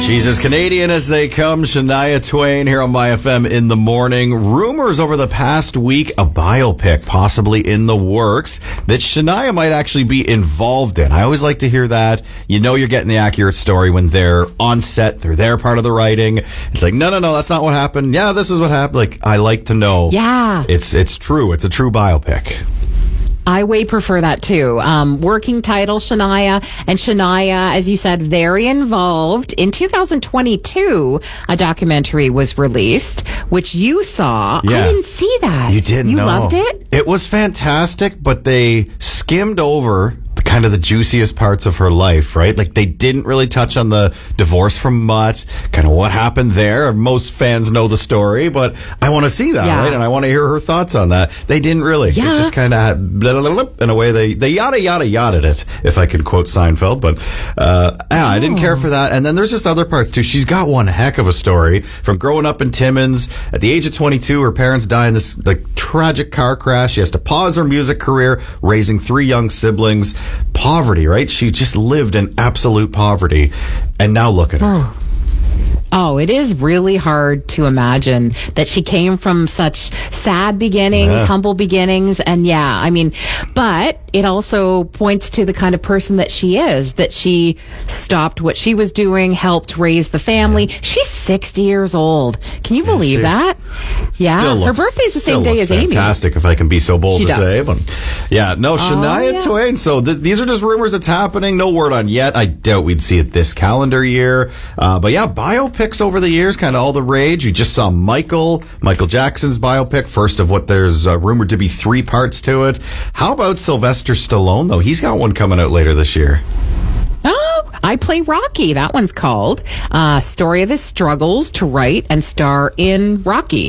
She's as Canadian as they come. Shania Twain here on My FM in the morning. Rumors over the past week, a biopic possibly in the works that Shania might actually be involved in. I always like to hear that. You know you're getting the accurate story when they're on set, they're there part of the writing. It's like, no, that's not what happened. Yeah, this is what happened. Like, I like to know. Yeah. It's true. It's a true biopic. I way prefer that too. Working title, Shania. And Shania, as you said, very involved. In 2022, a documentary was released, which you saw. Yeah. I didn't see that. You didn't know. You loved it? It was fantastic, but they skimmed over kind of the juiciest parts of her life, right? Like, they didn't really touch on the divorce from Mutt, kind of what happened there. Most fans know the story, but I want to see that, right? And I want to hear her thoughts on that. They didn't really. Yeah. It just kind of in a way they yada yada it, if I could quote Seinfeld. But I didn't care for that. And then there's just other parts too. She's got one heck of a story from growing up in Timmins. At the age of 22, her parents die in this tragic car crash. She has to pause her music career, raising 3 young siblings. Poverty, right? She just lived in absolute poverty. And now look at her. Oh, it is really hard to imagine that she came from such sad beginnings, humble beginnings. And but it also points to the kind of person that she is, that she stopped what she was doing, helped raise the family. She's 60 years old. Can you believe that? Yeah. Her birthday's the same day as Amy's. Fantastic, if I can be so bold to say. But Shania Twain. So these are just rumors that's happening. No word on yet. I doubt we'd see it this calendar year. But yeah, biopics over the years, kind of all the rage. You just saw Michael Jackson's biopic, first of what there's rumored to be 3 parts to it. How about Sylvester Stallone, though? He's got one coming out later this year. Oh, I Play Rocky. That one's called. Story of his struggles to write and star in Rocky.